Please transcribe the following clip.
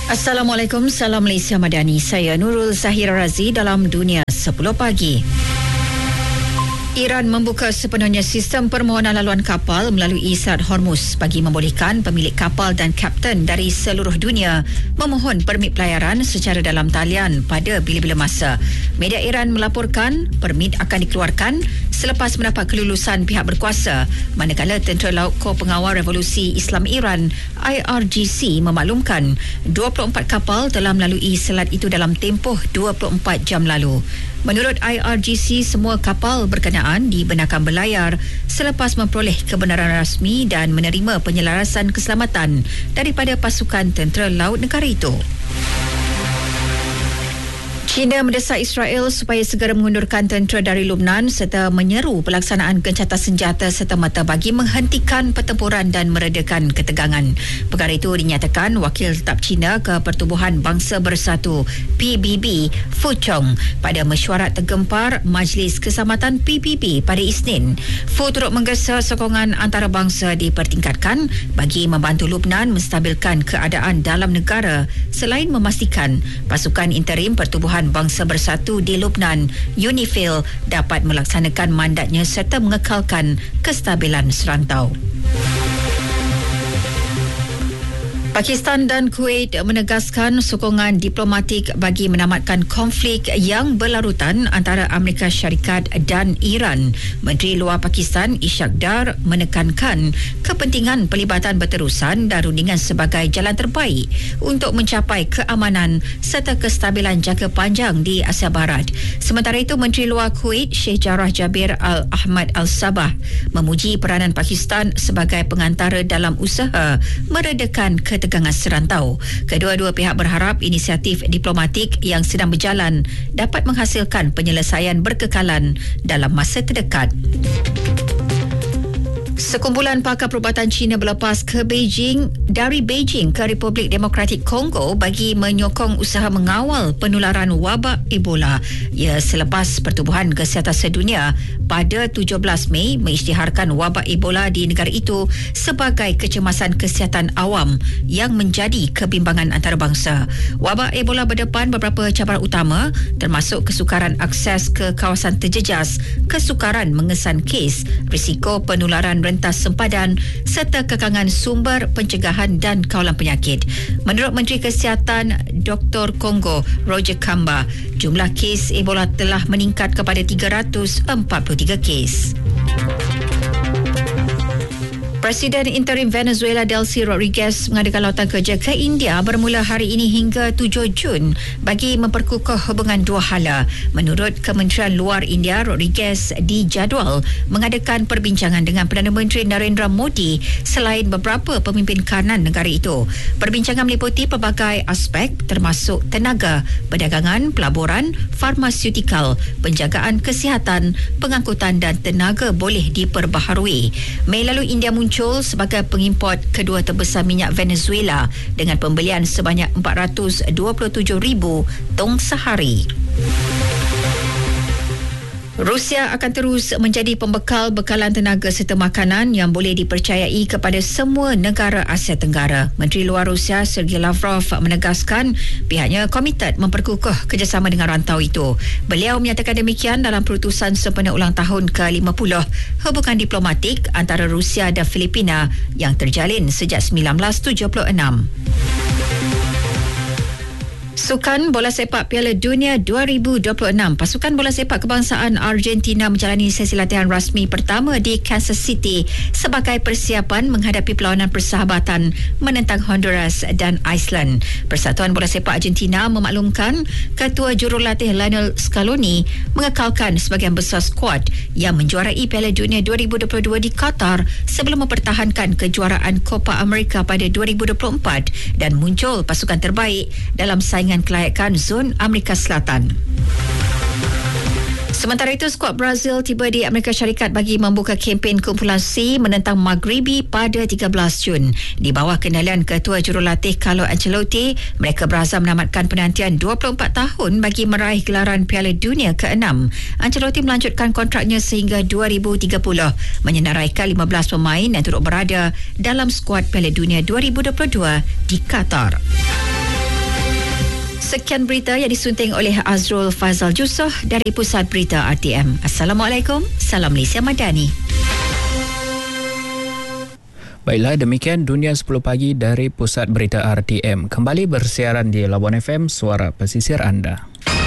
Assalamualaikum, salam Malaysia Madani. Saya Nurul Zahira Razi dalam Dunia 10 Pagi. Iran membuka sepenuhnya sistem permohonan laluan kapal melalui Selat Hormuz bagi membolehkan pemilik kapal dan kapten dari seluruh dunia memohon permit pelayaran secara dalam talian pada bila-bila masa. Media Iran melaporkan permit akan dikeluarkan selepas mendapat kelulusan pihak berkuasa, manakala Tentera Laut Kor Pengawal Revolusi Islam Iran IRGC memaklumkan 24 kapal telah melalui selat itu dalam tempoh 24 jam lalu. Menurut IRGC, semua kapal berkenaan dibenarkan berlayar selepas memperoleh kebenaran rasmi dan menerima penyelarasan keselamatan daripada pasukan tentera laut negara itu. China mendesak Israel supaya segera mengundurkan tentera dari Lebanon serta menyeru pelaksanaan gencatan senjata serta-merta bagi menghentikan pertempuran dan meredakan ketegangan. Perkara itu dinyatakan Wakil Tetap China ke Pertubuhan Bangsa Bersatu PBB Fu Chong pada mesyuarat tergempar Majlis Keselamatan PBB pada Isnin. Fu turut menggesa sokongan antarabangsa dipertingkatkan bagi membantu Lebanon menstabilkan keadaan dalam negara selain memastikan pasukan interim Pertubuhan Bangsa Bersatu di Lebanon, UNIFIL, dapat melaksanakan mandatnya serta mengekalkan kestabilan serantau. Pakistan dan Kuwait menegaskan sokongan diplomatik bagi menamatkan konflik yang berlarutan antara Amerika Syarikat dan Iran. Menteri Luar Pakistan Ishaq Dar menekankan kepentingan pelibatan berterusan dan rundingan sebagai jalan terbaik untuk mencapai keamanan serta kestabilan jangka panjang di Asia Barat. Sementara itu, Menteri Luar Kuwait Sheikh Jarrah Jabir Al-Ahmad Al-Sabah memuji peranan Pakistan sebagai pengantara dalam usaha meredakan ketegangan serantau. Kedua-dua pihak berharap inisiatif diplomatik yang sedang berjalan dapat menghasilkan penyelesaian berkekalan dalam masa terdekat. Sekumpulan pakar perubatan China berlepas dari Beijing ke Republik Demokratik Kongo bagi menyokong usaha mengawal penularan wabak Ebola. Ia selepas Pertubuhan Kesihatan Sedunia pada 17 Mei mengisytiharkan wabak Ebola di negara itu sebagai kecemasan kesihatan awam yang menjadi kebimbangan antarabangsa. Wabak Ebola berdepan beberapa cabaran utama termasuk kesukaran akses ke kawasan terjejas, kesukaran mengesan kes, risiko penularan rentas sempadan serta kekangan sumber pencegahan dan kawalan penyakit. Menurut Menteri Kesihatan Dr. Kongo Roger Kamba, jumlah kes Ebola telah meningkat kepada 343 kes. Presiden interim Venezuela Delcy Rodriguez mengadakan lawatan kerja ke India bermula hari ini hingga 7 Jun bagi memperkukuh hubungan dua hala. Menurut Kementerian Luar India, Rodriguez dijadual mengadakan perbincangan dengan Perdana Menteri Narendra Modi selain beberapa pemimpin kanan negara itu. Perbincangan meliputi pelbagai aspek termasuk tenaga, perdagangan, pelaburan, farmaseutikal, penjagaan kesihatan, pengangkutan dan tenaga boleh diperbaharui. Mei lalu India muncul sebagai pengimport kedua terbesar minyak Venezuela dengan pembelian sebanyak 427,000 tong sehari. Rusia akan terus menjadi bekalan tenaga serta makanan yang boleh dipercayai kepada semua negara Asia Tenggara. Menteri Luar Rusia Sergei Lavrov menegaskan pihaknya komited memperkukuh kerjasama dengan rantau itu. Beliau menyatakan demikian dalam perutusan sempena ulang tahun ke-50 hubungan diplomatik antara Rusia dan Filipina yang terjalin sejak 1976. Sukan Bola Sepak Piala Dunia 2026. Pasukan bola sepak kebangsaan Argentina menjalani sesi latihan rasmi pertama di Kansas City sebagai persiapan menghadapi perlawanan persahabatan menentang Honduras dan Iceland. Persatuan Bola Sepak Argentina memaklumkan Ketua Jurulatih Lionel Scaloni mengekalkan sebagian besar skuad yang menjuarai Piala Dunia 2022 di Qatar sebelum mempertahankan kejuaraan Copa America pada 2024 dan muncul pasukan terbaik dalam saingan kelayakan zon Amerika Selatan. Sementara itu, skuad Brazil tiba di Amerika Syarikat bagi membuka kempen kumpulan C menentang Maghribi pada 13 Jun. Di bawah kendalian Ketua Jurulatih Carlo Ancelotti, mereka berazam menamatkan penantian 24 tahun bagi meraih gelaran Piala Dunia ke-6. Ancelotti melanjutkan kontraknya sehingga 2030, menyenaraikan 15 pemain yang turut berada dalam skuad Piala Dunia 2022 di Qatar. Sekian berita yang disunting oleh Azrul Fazal Jusoh dari Pusat Berita RTM. Assalamualaikum. Salam Malaysia Madani. Baiklah, demikian Dunia 10 Pagi dari Pusat Berita RTM. Kembali bersiaran di Labuan FM, suara pesisir anda.